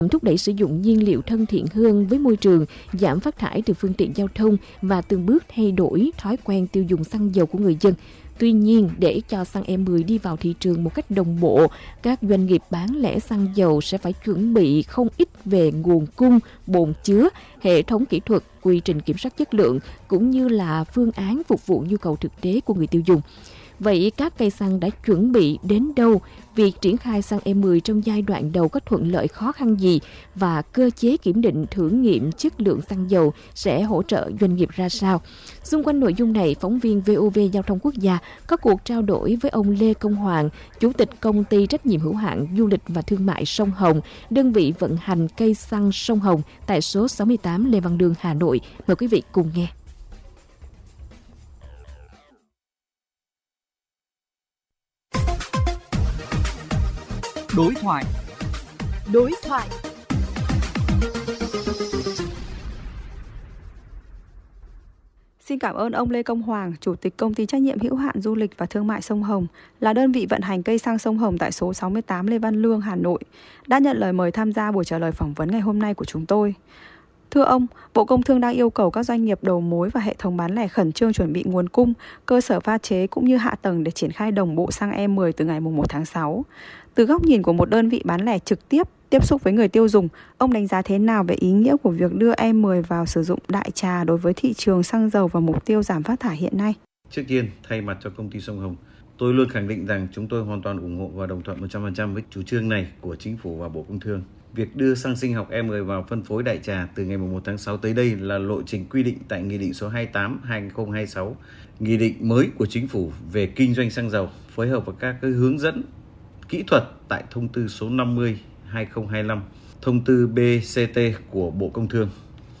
thúc đẩy sử dụng nhiên liệu thân thiện hơn với môi trường, giảm phát thải từ phương tiện giao thông và từng bước thay đổi thói quen tiêu dùng xăng dầu của người dân. Tuy nhiên, để cho xăng E10 đi vào thị trường một cách đồng bộ, các doanh nghiệp bán lẻ xăng dầu sẽ phải chuẩn bị không ít về nguồn cung, bồn chứa, hệ thống kỹ thuật, quy trình kiểm soát chất lượng, cũng như là phương án phục vụ nhu cầu thực tế của người tiêu dùng. Vậy các cây xăng đã chuẩn bị đến đâu? Việc triển khai xăng E10 trong giai đoạn đầu có thuận lợi khó khăn gì? Và cơ chế kiểm định thử nghiệm chất lượng xăng dầu sẽ hỗ trợ doanh nghiệp ra sao? Xung quanh nội dung này, phóng viên VOV Giao thông Quốc gia có cuộc trao đổi với ông Lê Công Hoàng, Chủ tịch Công ty Trách nhiệm hữu hạn Du lịch và Thương mại Sông Hồng, đơn vị vận hành cây xăng Sông Hồng tại số 68 Lê Văn Lương, Hà Nội. Mời quý vị cùng nghe. Đối thoại. Xin cảm ơn ông Lê Công Hoàng, Chủ tịch Công ty Trách nhiệm hữu hạn Du lịch và Thương mại Sông Hồng, là đơn vị vận hành cây xăng Sông Hồng tại số 68 Lê Văn Lương, Hà Nội, đã nhận lời mời tham gia buổi trả lời phỏng vấn ngày hôm nay của chúng tôi. Thưa ông, Bộ Công Thương đang yêu cầu các doanh nghiệp đầu mối và hệ thống bán lẻ khẩn trương chuẩn bị nguồn cung, cơ sở pha chế cũng như hạ tầng để triển khai đồng bộ xăng E10 từ ngày 1 tháng 6. Từ góc nhìn của một đơn vị bán lẻ trực tiếp tiếp xúc với người tiêu dùng, ông đánh giá thế nào về ý nghĩa của việc đưa E10 vào sử dụng đại trà đối với thị trường xăng dầu và mục tiêu giảm phát thải hiện nay? Trước tiên, thay mặt cho công ty Sông Hồng, tôi luôn khẳng định rằng chúng tôi hoàn toàn ủng hộ và đồng thuận 100% với chủ trương này của Chính phủ và Bộ Công Thương. Việc đưa xăng sinh học E10 vào phân phối đại trà từ ngày 1 tháng 6 tới đây là lộ trình quy định tại Nghị định số 28/2026, Nghị định mới của Chính phủ về kinh doanh xăng dầu, phối hợp với các hướng dẫn kỹ thuật tại Thông tư số 50/2025, Thông tư BCT của Bộ Công Thương.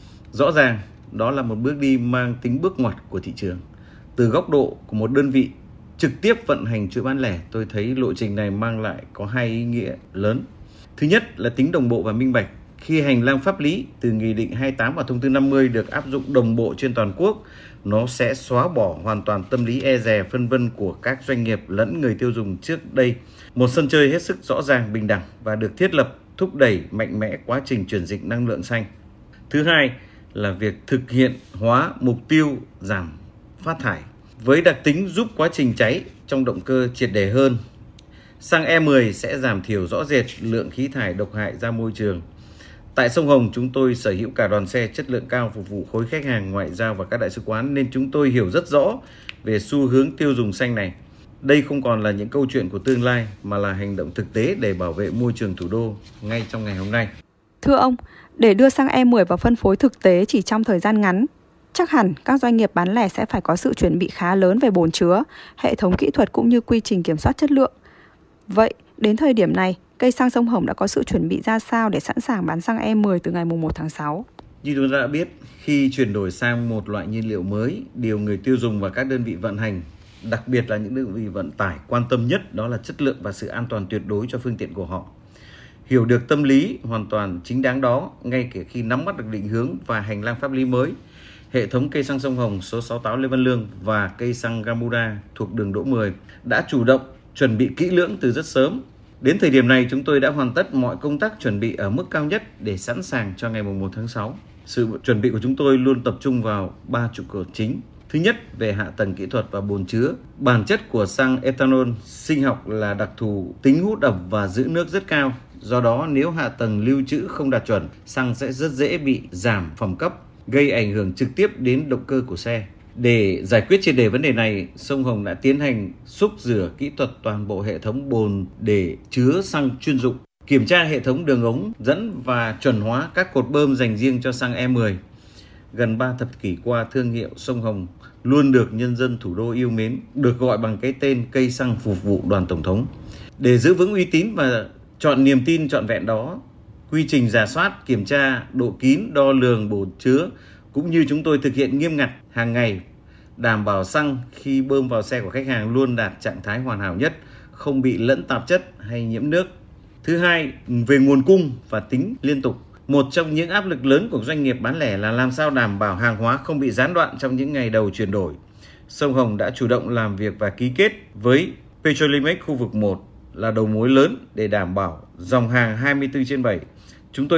Rõ ràng, đó là một bước đi mang tính bước ngoặt của thị trường. Từ góc độ của một đơn vị trực tiếp vận hành chuỗi bán lẻ, tôi thấy lộ trình này mang lại có hai ý nghĩa lớn. Thứ nhất là tính đồng bộ và minh bạch. Khi hành lang pháp lý từ Nghị định 28 và Thông tư 50 được áp dụng đồng bộ trên toàn quốc, nó sẽ xóa bỏ hoàn toàn tâm lý e dè phân vân của các doanh nghiệp lẫn người tiêu dùng trước đây. Một sân chơi hết sức rõ ràng, bình đẳng và được thiết lập thúc đẩy mạnh mẽ quá trình chuyển dịch năng lượng xanh. Thứ hai là việc thực hiện hóa mục tiêu giảm phát thải với đặc tính giúp quá trình cháy trong động cơ triệt để hơn. Xăng E10 sẽ giảm thiểu rõ rệt lượng khí thải độc hại ra môi trường. Tại Sông Hồng, chúng tôi sở hữu cả đoàn xe chất lượng cao phục vụ khối khách hàng ngoại giao và các đại sứ quán, nên chúng tôi hiểu rất rõ về xu hướng tiêu dùng xanh này. Đây không còn là những câu chuyện của tương lai mà là hành động thực tế để bảo vệ môi trường thủ đô ngay trong ngày hôm nay. Thưa ông, để đưa xăng E10 vào phân phối thực tế chỉ trong thời gian ngắn, chắc hẳn các doanh nghiệp bán lẻ sẽ phải có sự chuẩn bị khá lớn về bồn chứa, hệ thống kỹ thuật cũng như quy trình kiểm soát chất lượng. Vậy, đến thời điểm này, cây xăng Sông Hồng đã có sự chuẩn bị ra sao để sẵn sàng bán xăng E10 từ ngày 1 tháng 6? Như chúng ta đã biết, khi chuyển đổi sang một loại nhiên liệu mới, điều người tiêu dùng và các đơn vị vận hành, đặc biệt là những đơn vị vận tải quan tâm nhất đó là chất lượng và sự an toàn tuyệt đối cho phương tiện của họ. Hiểu được tâm lý hoàn toàn chính đáng đó, ngay cả khi nắm bắt được định hướng và hành lang pháp lý mới, hệ thống cây xăng Sông Hồng số 68 Lê Văn Lương và cây xăng Gamuda thuộc đường Đỗ 10 đã chủ động chuẩn bị kỹ lưỡng từ rất sớm. Đến thời điểm này, chúng tôi đã hoàn tất mọi công tác chuẩn bị ở mức cao nhất để sẵn sàng cho ngày 1 tháng 6. Sự chuẩn bị của chúng tôi luôn tập trung vào 3 trụ cột chính. Thứ nhất, về hạ tầng kỹ thuật và bồn chứa. Bản chất của xăng ethanol sinh học là đặc thù tính hút ẩm và giữ nước rất cao. Do đó, nếu hạ tầng lưu trữ không đạt chuẩn, xăng sẽ rất dễ bị giảm phẩm cấp, gây ảnh hưởng trực tiếp đến động cơ của xe. Để giải quyết triệt để vấn đề này, Sông Hồng đã tiến hành xúc rửa kỹ thuật toàn bộ hệ thống bồn để chứa xăng chuyên dụng, kiểm tra hệ thống đường ống dẫn và chuẩn hóa các cột bơm dành riêng cho xăng E10. Gần 3 thập kỷ qua, thương hiệu Sông Hồng luôn được nhân dân thủ đô yêu mến, được gọi bằng cái tên cây xăng phục vụ đoàn Tổng thống. Để giữ vững uy tín và chọn niềm tin trọn vẹn đó, quy trình rà soát, kiểm tra, độ kín, đo lường bồn chứa cũng như chúng tôi thực hiện nghiêm ngặt hàng ngày, đảm bảo xăng khi bơm vào xe của khách hàng luôn đạt trạng thái hoàn hảo nhất, không bị lẫn tạp chất hay nhiễm nước. Thứ hai, về nguồn cung và tính liên tục. Một trong những áp lực lớn của doanh nghiệp bán lẻ là làm sao đảm bảo hàng hóa không bị gián đoạn trong những ngày đầu chuyển đổi. Sông Hồng đã chủ động làm việc và ký kết với Petrolimex khu vực 1 là đầu mối lớn để đảm bảo dòng hàng 24/7.